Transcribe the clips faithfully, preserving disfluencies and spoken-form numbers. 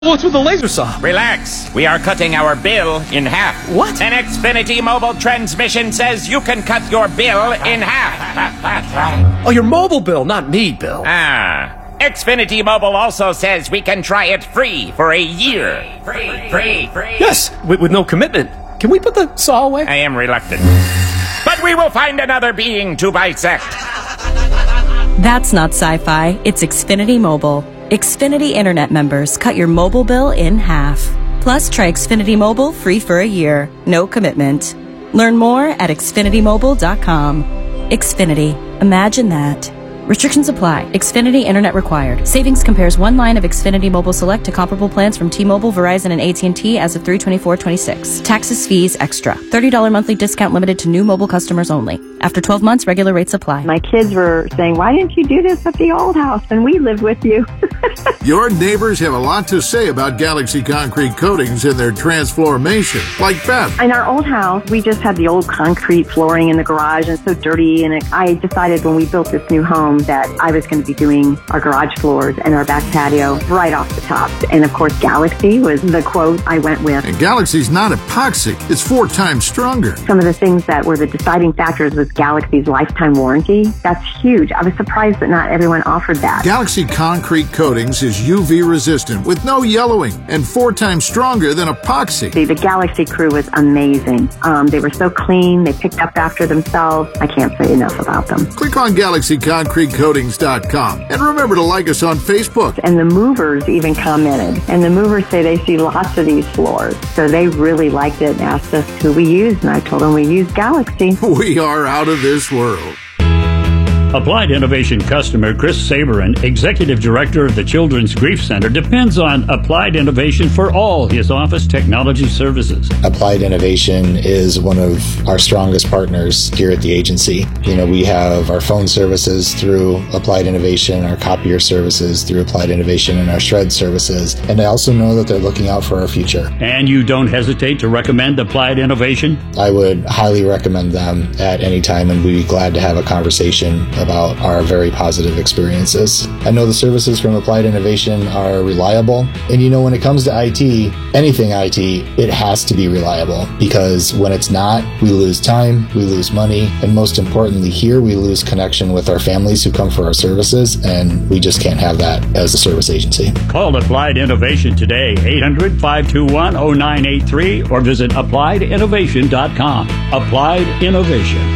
What's with the laser saw? Relax. We are cutting our bill in half. What? An Xfinity mobile transmission says you can cut your bill in half. Oh, your mobile bill, not me, Bill. Ah. Xfinity Mobile also says we can try it free for a year. Free, free, free. Yes, with, with no commitment. Can we put the saw away? I am reluctant. But we will find another being to bisect. That's not sci-fi. It's Xfinity Mobile. Xfinity Internet members cut your mobile bill in half. Plus, try Xfinity Mobile free for a year. No commitment. Learn more at xfinity mobile dot com. Xfinity. Imagine that. Restrictions apply. Xfinity Internet required. Savings compares one line of Xfinity Mobile Select to comparable plans from T-Mobile, Verizon, and A T and T as of three twenty-four twenty-six. Taxes, fees, extra. thirty dollars monthly discount limited to new mobile customers only. After twelve months, regular rates apply. My kids were saying, why didn't you do this at the old house when we lived with you? Your neighbors have a lot to say about Galaxy Concrete Coatings and their transformation, like Beth. In our old house, we just had the old concrete flooring in the garage and so dirty. And it, I decided when we built this new home that I was going to be doing our garage floors and our back patio right off the top. And of course, Galaxy was the quote I went with. And Galaxy's not epoxy. It's four times stronger. Some of the things that were the deciding factors was Galaxy's lifetime warranty. That's huge. I was surprised that not everyone offered that. Galaxy Concrete Coatings is U V resistant with no yellowing and four times stronger than epoxy. The, the Galaxy crew was amazing. Um, they were so clean. They picked up after themselves. I can't say enough about them. Click on galaxy concrete coatings dot com and remember to like us on Facebook. And the movers even commented. And the movers say they see lots of these floors. So they really liked it and asked us who we used. And I told them we use Galaxy. We are out of this world. Applied Innovation customer Chris Saberin, Executive Director of the Children's Grief Center, depends on Applied Innovation for all his office technology services. Applied Innovation is one of our strongest partners here at the agency. You know, we have our phone services through Applied Innovation, our copier services through Applied Innovation, and our shred services. And I also know that they're looking out for our future. And you don't hesitate to recommend Applied Innovation? I would highly recommend them at any time, and we'd be glad to have a conversation about our very positive experiences. I know the services from Applied Innovation are reliable, and you know, when it comes to I T, anything I T, it has to be reliable, because when it's not, we lose time, we lose money, and most importantly here, we lose connection with our families who come for our services, and we just can't have that as a service agency. Call Applied Innovation today, eight hundred, five two one, oh nine eight three, or visit applied innovation dot com. Applied Innovation.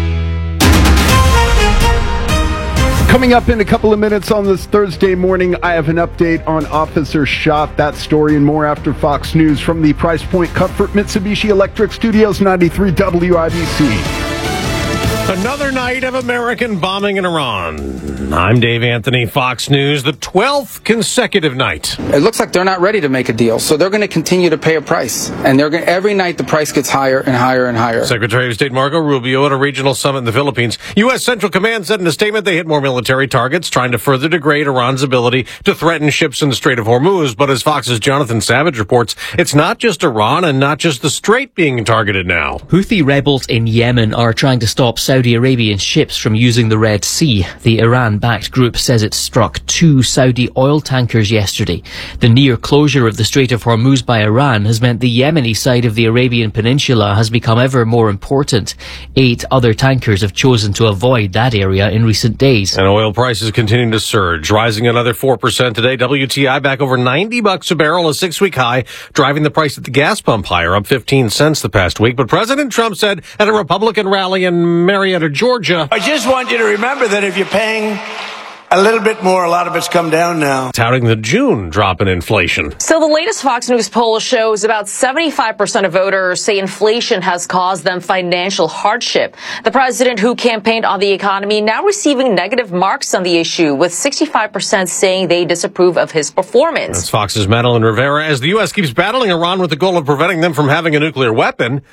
Coming up in a couple of minutes on this Thursday morning, I have an update on Officer Shot. That story and more after Fox News from the Price Point Comfort Mitsubishi Electric Studios, ninety-three W I B C. Another night of American bombing in Iran. I'm Dave Anthony, Fox News, the twelfth consecutive night. It looks like they're not ready to make a deal, so they're going to continue to pay a price. And they're going every night the price gets higher and higher and higher. Secretary of State Marco Rubio at a regional summit in the Philippines. U S. Central Command said in a statement they hit more military targets, trying to further degrade Iran's ability to threaten ships in the Strait of Hormuz. But as Fox's Jonathan Savage reports, it's not just Iran and not just the Strait being targeted now. Houthi rebels in Yemen are trying to stop Saudi Arabian ships from using the Red Sea. The Iran-backed group says it struck two Saudi oil tankers yesterday. The near closure of the Strait of Hormuz by Iran has meant the Yemeni side of the Arabian Peninsula has become ever more important. Eight other tankers have chosen to avoid that area in recent days. And oil prices continuing to surge, rising another four percent today. W T I back over ninety bucks a barrel, a six-week high, driving the price at the gas pump higher, up fifteen cents the past week. But President Trump said at a Republican rally in Marietta, Georgia, I just want you to remember that if you're paying a little bit more, a lot of it's come down now. touting the June drop in inflation. So the latest Fox News poll shows about seventy-five percent of voters say inflation has caused them financial hardship. The president, who campaigned on the economy, now receiving negative marks on the issue, with sixty-five percent saying they disapprove of his performance. That's Fox's Madeline Rivera. As the U S keeps battling Iran with the goal of preventing them from having a nuclear weapon,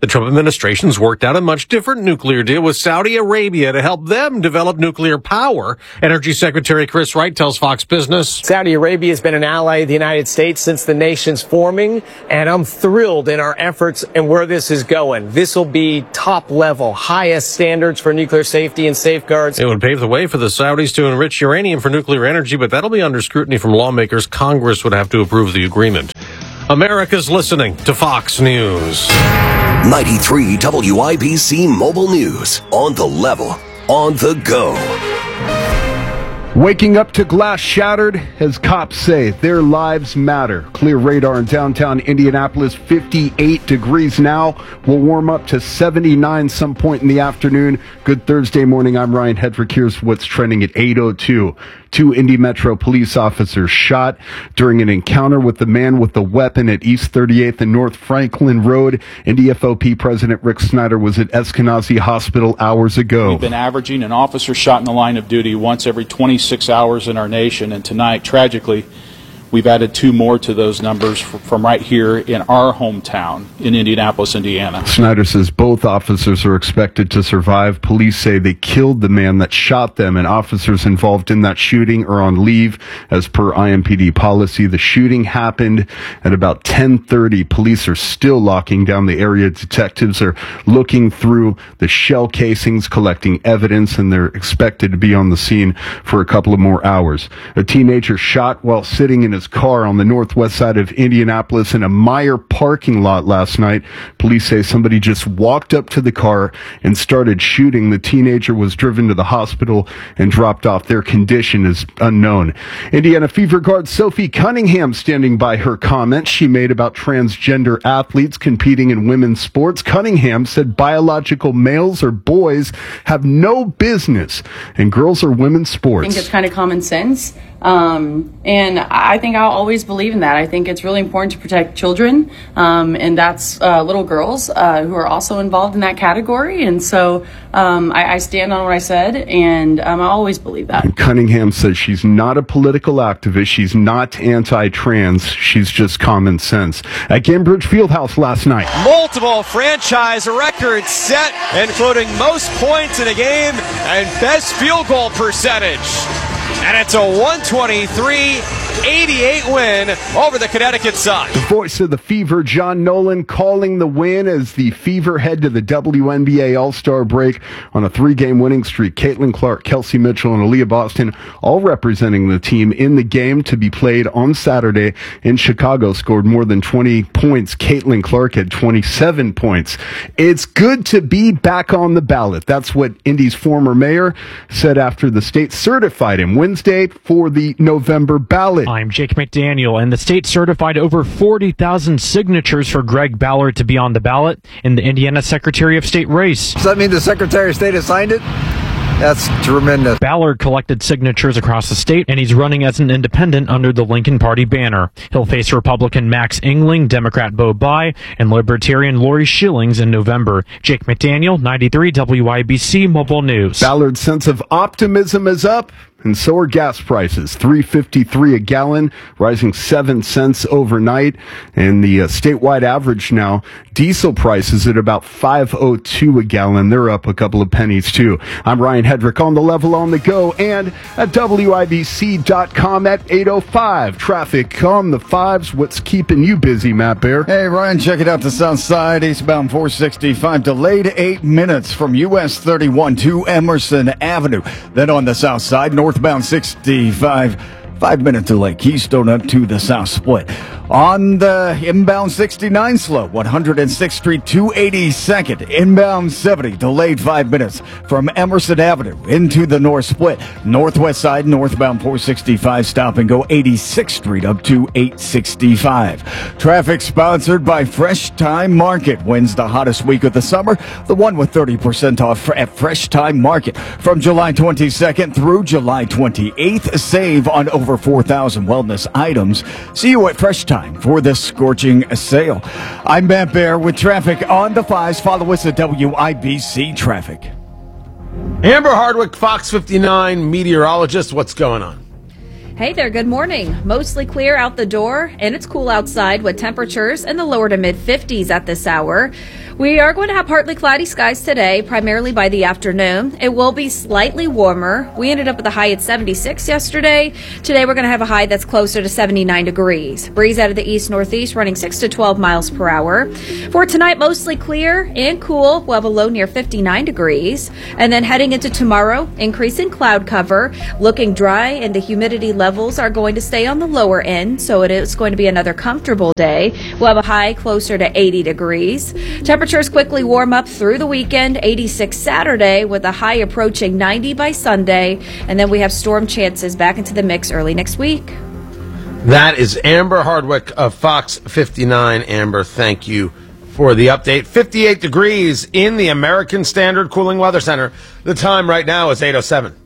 The Trump administration's worked out a much different nuclear deal with Saudi Arabia to help them develop nuclear power. Energy Secretary Chris Wright tells Fox Business. Saudi Arabia has been an ally of the United States since the nation's forming, and I'm thrilled in our efforts and where this is going. This will be top level, highest standards for nuclear safety and safeguards. It would pave the way for the Saudis to enrich uranium for nuclear energy, but that'll be under scrutiny from lawmakers. Congress would have to approve the agreement. America's listening to Fox News. ninety-three W I B C Mobile News. On the level. On the go. Waking up to glass shattered, as cops say, their lives matter. Clear radar in downtown Indianapolis, fifty-eight degrees now. Will warm up to seventy-nine some point in the afternoon. Good Thursday morning. I'm Ryan Hedrick. Here's what's trending at eight oh two. Two Indy Metro police officers shot during an encounter with the man with the weapon at East thirty-eighth and North Franklin Road. Indy F O P President Rick Snyder was at Eskenazi Hospital hours ago. We've been averaging an officer shot in the line of duty once every twenty-six hours in our nation, and tonight, tragically, we've added two more to those numbers from right here in our hometown in Indianapolis, Indiana. Snyder says both officers are expected to survive. Police say they killed the man that shot them, and officers involved in that shooting are on leave as per I M P D policy. The shooting happened at about ten thirty. Police are still locking down the area. Detectives are looking through the shell casings, collecting evidence, and they're expected to be on the scene for a couple of more hours. A teenager shot while sitting in his car on the northwest side of Indianapolis in a Meijer parking lot last night. Police say somebody just walked up to the car and started shooting. The teenager was driven to the hospital and dropped off. Their condition is unknown. Indiana Fever guard Sophie Cunningham standing by her comments she made about transgender athletes competing in women's sports. Cunningham said biological males or boys have no business in girls or women's sports. I think it's kind of common sense. Um, and I think I'll always believe in that. I think it's really important to protect children, um, and that's uh, little girls uh, who are also involved in that category. And so um, I, I stand on what I said, and um, I always believe that. And Cunningham says she's not a political activist. She's not anti-trans. She's just common sense. At Gainbridge Fieldhouse last night. Multiple franchise records set, including most points in a game and best field goal percentage. And it's a one twenty-three eighty-eight win over the Connecticut Sun. The voice of the Fever, John Nolan, calling the win as the Fever head to the W N B A All-Star break on a three-game winning streak. Caitlin Clark, Kelsey Mitchell, and Aaliyah Boston all representing the team in the game to be played on Saturday in Chicago. Scored more than twenty points. Caitlin Clark had twenty-seven points. It's good to be back on the ballot. That's what Indy's former mayor said after the state certified him Wednesday for the November ballot. I'm Jake McDaniel, and the state certified over forty thousand signatures for Greg Ballard to be on the ballot in the Indiana Secretary of State race. Does that mean the Secretary of State has signed it? That's tremendous. Ballard collected signatures across the state, and he's running as an independent under the Lincoln Party banner. He'll face Republican Max Engling, Democrat Bo Bai, and Libertarian Lori Schillings in November. Jake McDaniel, ninety-three W I B C Mobile News. Ballard's sense of optimism is up, and so are gas prices. three fifty-three a gallon, rising seven cents overnight. And the uh, statewide average now, diesel prices at about five oh two a gallon. They're up a couple of pennies, too. I'm Ryan Hedrick on the level on the go and at W I B C dot com at eight oh five. Traffic on the fives. What's keeping you busy, Matt Bear? Hey, Ryan, check it out. The south side, eastbound four sixty-five, delayed eight minutes from U S thirty-one to Emerson Avenue. Then on the south side, northbound sixty-five, five minute delay, Keystone up to the south split. On the inbound sixty-nine slow, one hundred sixth Street to eighty-second. Inbound seventy, delayed five minutes from Emerson Avenue into the north split. Northwest side, northbound four sixty-five, stop and go eighty-sixth Street up to eight sixty-five. Traffic sponsored by Fresh Time Market. When's the hottest week of the summer? The one with thirty percent off at Fresh Time Market. From July twenty-second through July twenty-eighth, save on over four thousand wellness items. See you at Fresh Time for this scorching sale. I'm Matt Bear with traffic on the fives. Follow us at W I B C Traffic. Amber Hardwick, Fox fifty-nine meteorologist. What's going on? Hey there, good morning. Mostly clear out the door, and it's cool outside with temperatures in the lower to mid fifties at this hour. We are going to have partly cloudy skies today, primarily by the afternoon. It will be slightly warmer. We ended up with a high at seventy-six yesterday. Today we're going to have a high that's closer to seventy-nine degrees. Breeze out of the east-northeast running six to twelve miles per hour. For tonight, mostly clear and cool. We'll have a low near fifty-nine degrees. And then heading into tomorrow, increase in cloud cover, looking dry, and the humidity levels are going to stay on the lower end, so it is going to be another comfortable day. We'll have a high closer to eighty degrees. Temperatures quickly warm up through the weekend, eighty-six Saturday with a high approaching ninety by Sunday, and then we have storm chances back into the mix early next week. That is Amber Hardwick of Fox fifty-nine. Amber, thank you for the update. fifty-eight degrees in the American Standard Cooling Weather Center. The time right now is eight oh seven.